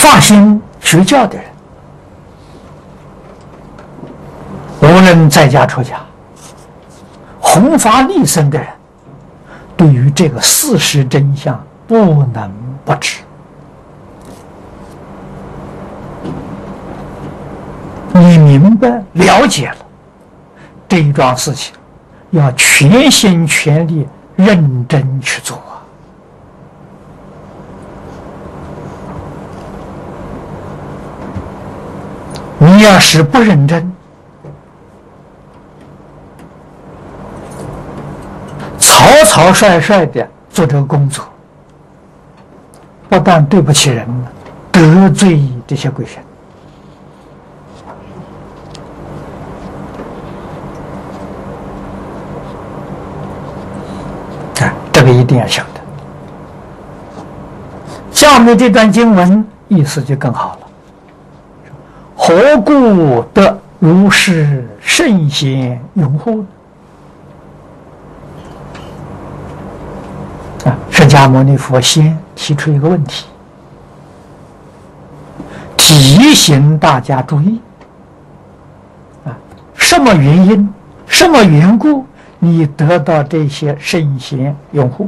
发心学教的人，无论在家出家，弘法利生的人，对于这个事实真相不能不知。你明白了解了这一桩事情，要全心全力认真去做啊！你要是不认真，草草率率的做这个工作，不但对不起人，得罪这些鬼神。这个一定要晓得。下面这段经文意思就更好了。何故得如是圣贤拥护呢？释迦牟尼佛先提出一个问题，提醒大家注意什么原因、什么缘故你得到这些圣贤拥护？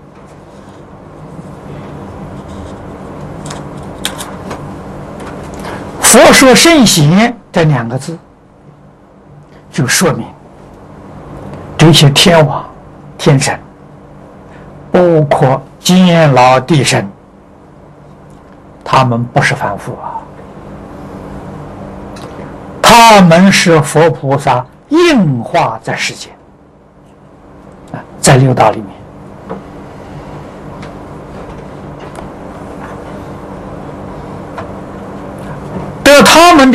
佛说圣贤这两个字，就说明这些天王、天神，包括监牢地神，他们不是凡夫啊，他们是佛菩萨应化在世间。在六道里面，得他们的